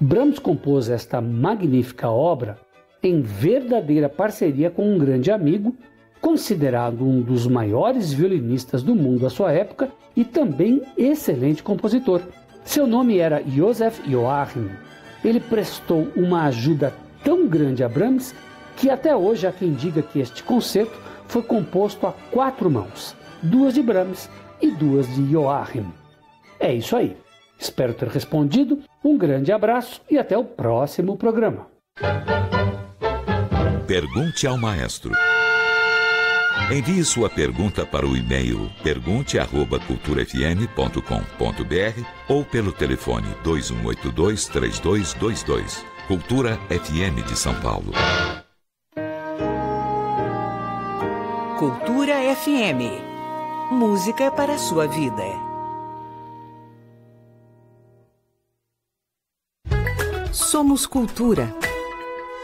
Brahms compôs esta magnífica obra em verdadeira parceria com um grande amigo, considerado um dos maiores violinistas do mundo à sua época e também excelente compositor. Seu nome era Joseph Joachim. Ele prestou uma ajuda tão grande a Brahms que até hoje há quem diga que este concerto foi composto a 4 mãos, 2 de Brahms e 2 de Joachim. É isso aí. Espero ter respondido. Um grande abraço e até o próximo programa. Pergunte ao maestro. Envie sua pergunta para o e-mail pergunte@culturafm.com.br ou pelo telefone 2182-3222. Cultura FM de São Paulo. Cultura FM. Música para a sua vida. Somos Cultura.